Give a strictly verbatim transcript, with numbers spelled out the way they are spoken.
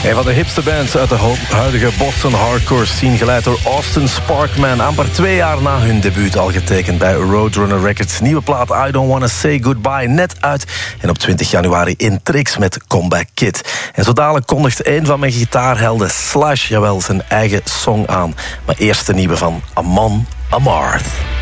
Een van de hipste bands uit de huidige Boston hardcore scene, geleid door Austin Sparkman. Amper twee jaar na hun debuut al getekend bij Roadrunner Records. Nieuwe plaat I Don't Wanna Say Goodbye net uit. En op twintig januari in Trix met Comeback Kid. En zo dadelijk kondigt een van mijn gitaarhelden, Slash, jawel, zijn eigen song aan. Maar eerst de nieuwe van Amon Amarth.